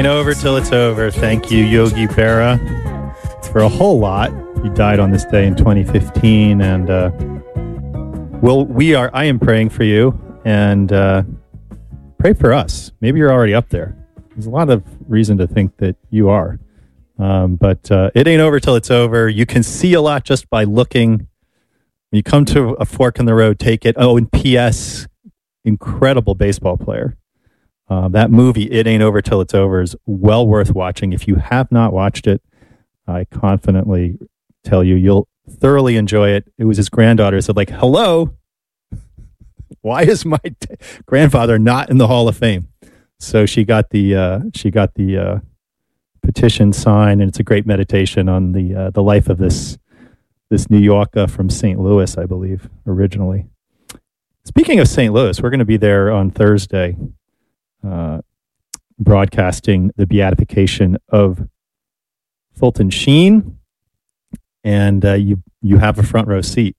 ain't over till it's over. Thank you, Yogi Berra, for a whole lot. He died on this day in 2015, and I am praying for you, and pray for us. Maybe you're already up there. There's a lot of reason to think that you are. But it ain't over till it's over. You can see a lot just by looking. When you come to a fork in the road, take it. Oh, and P.S., incredible baseball player. That movie, It Ain't Over Till It's Over, is well worth watching. If you have not watched it, I confidently tell you, you'll thoroughly enjoy it. It was his granddaughter said, like, hello, why is my grandfather not in the Hall of Fame? So she got the petition signed, and it's a great meditation on the life of this New Yorker from St. Louis, I believe, originally. Speaking of St. Louis, we're going to be there on Thursday, broadcasting the beatification of Fulton Sheen, and you have a front row seat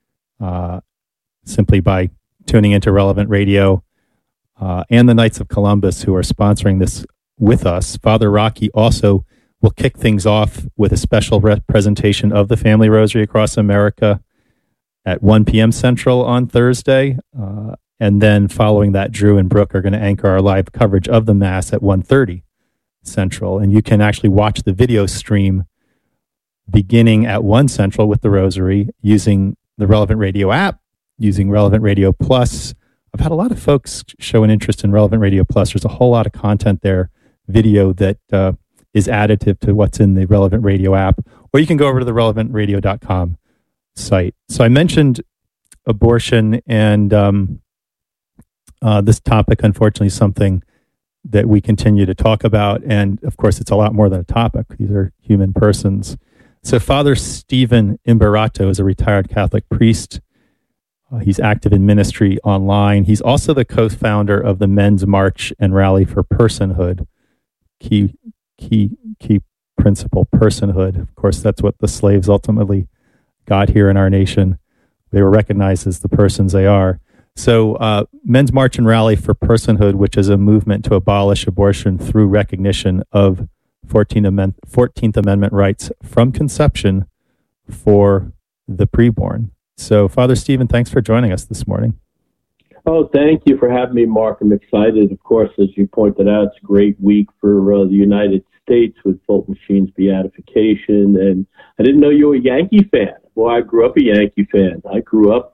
simply by tuning into Relevant Radio and the Knights of Columbus, who are sponsoring this with us. Father Rocky also will kick things off with a special presentation of the Family Rosary Across America at 1 p.m. Central on Thursday. And then following that, Drew and Brooke are going to anchor our live coverage of the Mass at 1:30 Central. And you can actually watch the video stream beginning at 1 Central with the Rosary using the Relevant Radio app, using Relevant Radio Plus. I've had a lot of folks show an interest in Relevant Radio Plus. There's a whole lot of content there, video that is additive to what's in the Relevant Radio app. Or you can go over to the relevantradio.com site. So I mentioned abortion, and this topic, unfortunately, is something that we continue to talk about. And of course, it's a lot more than a topic. These are human persons. So Father Stephen Imbarato is a retired Catholic priest. He's active in ministry online. He's also the co-founder of the Men's March and Rally for Personhood. Key principle, personhood. Of course, that's what the slaves ultimately got here in our nation. They were recognized as the persons they are. So Men's March and Rally for Personhood, which is a movement to abolish abortion through recognition of 14th Amendment rights from conception for the preborn. So, Father Stephen, thanks for joining us this morning. Oh, thank you for having me, Mark. I'm excited. Of course, as you pointed out, it's a great week for the United States with Fulton Sheen's beatification. And I didn't know you were a Yankee fan. Well, I grew up a Yankee fan. I grew up,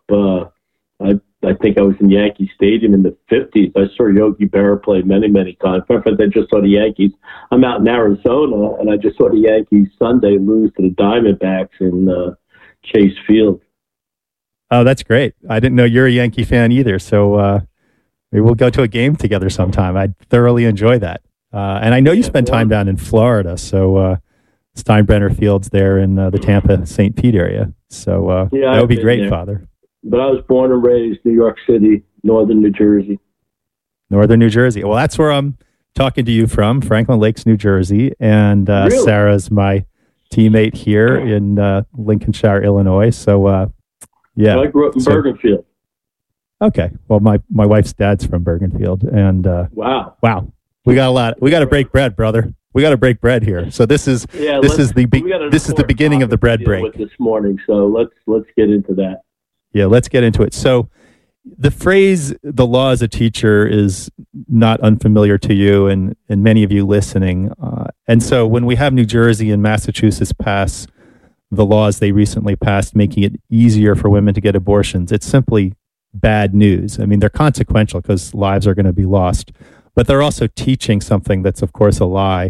I think I was in Yankee Stadium in the 50s. I saw Yogi Berra play many, many times. In fact, I just saw the Yankees. I'm out in Arizona, and I just saw the Yankees Sunday lose to the Diamondbacks in Chase Field. Oh, that's great. I didn't know you're a Yankee fan either. So maybe we'll go to a game together sometime. I'd thoroughly enjoy that. And I know you spend time down in Florida. So Steinbrenner Field's there in the Tampa, St. Pete area. So that would be great, there. Father. But I was born and raised New York City, northern New Jersey. Northern New Jersey. Well, that's where I'm talking to you from, Franklin Lakes, New Jersey. And really? Sarah's my teammate here in Lincolnshire, Illinois. So, yeah. Well, I grew up in Bergenfield. Okay. Well, my wife's dad's from Bergenfield. And wow. We got a lot. We got to break bread, brother. We got to break bread here. So this is the beginning of the bread break this morning. So let's get into that. Yeah, let's get into it. So the phrase "the law as a teacher" is not unfamiliar to you and many of you listening. And so when we have New Jersey and Massachusetts pass the laws they recently passed, making it easier for women to get abortions, it's simply bad news. I mean, they're consequential because lives are going to be lost, but they're also teaching something that's, of course, a lie.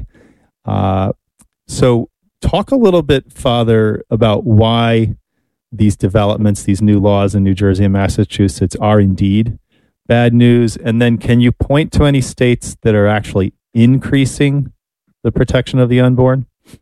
So talk a little bit, Father, about why these developments, these new laws in New Jersey and Massachusetts are indeed bad news. And then can you point to any states that are actually increasing the protection of the unborn?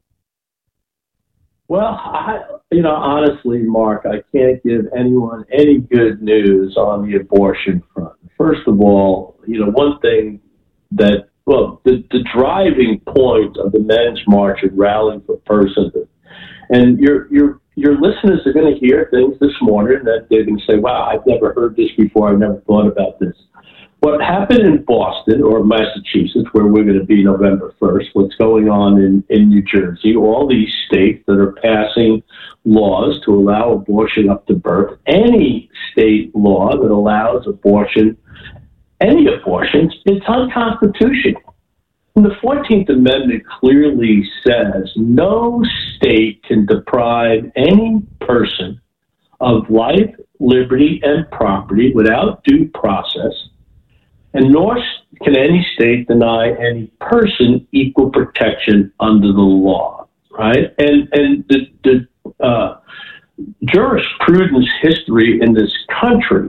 Well, honestly, Mark, I can't give anyone any good news on the abortion front. First of all, one thing that, the driving point of the Men's March and Rally for Personhood, and your listeners are going to hear things this morning that they're going to say, wow, I've never heard this before. I've never thought about this. what happened in Boston or Massachusetts, where we're going to be November 1st, what's going on in New Jersey, all these states that are passing laws to allow abortion up to birth, any state law that allows abortion, any abortions, it's unconstitutional. And the 14th Amendment clearly says no state can deprive any person of life, liberty, and property without due process, and nor can any state deny any person equal protection under the law, right? And the jurisprudence history in this country,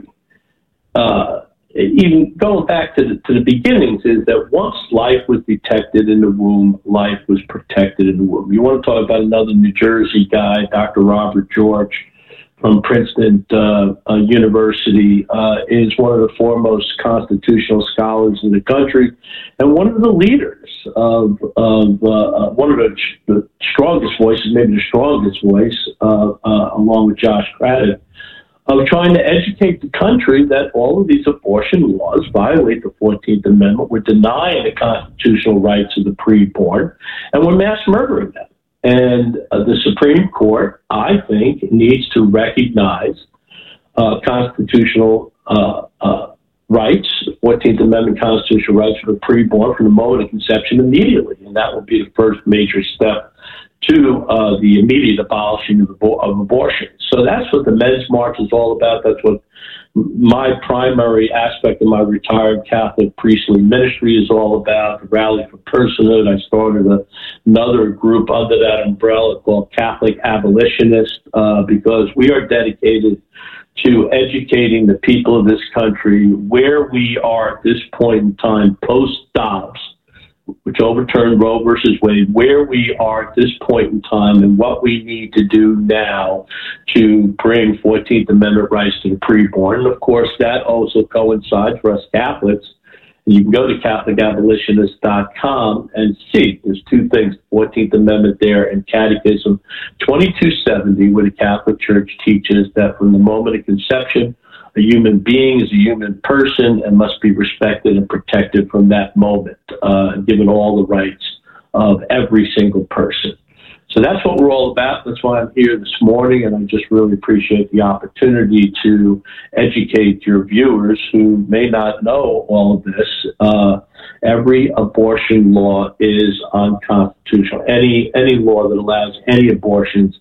even going back to the beginnings, is that once life was detected in the womb, life was protected in the womb. You want to talk about another New Jersey guy, Dr. Robert George from Princeton University, is one of the foremost constitutional scholars in the country and one of the leaders of one of the strongest voices, maybe the strongest voice, along with Josh Craddock, of trying to educate the country that all of these abortion laws violate the 14th Amendment, we're denying the constitutional rights of the preborn, and we're mass murdering them. And the Supreme Court, I think, needs to recognize constitutional rights, 14th Amendment constitutional rights for the preborn from the moment of conception immediately. And that will be the first major step to the immediate abolishing of abortion. So that's what the Men's March is all about. That's what my primary aspect of my retired Catholic priestly ministry is all about, the Rally for Personhood. I started another group under that umbrella called Catholic Abolitionists because we are dedicated to educating the people of this country where we are at this point in time, post-Dobbs, which overturned Roe versus Wade, where we are at this point in time and what we need to do now to bring 14th Amendment rights to the preborn. And of course, that also coincides for us Catholics. You can go to CatholicAbolitionist.com and see there's two things, 14th Amendment there and Catechism 2270, where the Catholic Church teaches that from the moment of conception, a human being is a human person and must be respected and protected from that moment, given all the rights of every single person. So that's what we're all about. That's why I'm here this morning, and I just really appreciate the opportunity to educate your viewers who may not know all of this. Every abortion law is unconstitutional. Any law that allows any abortions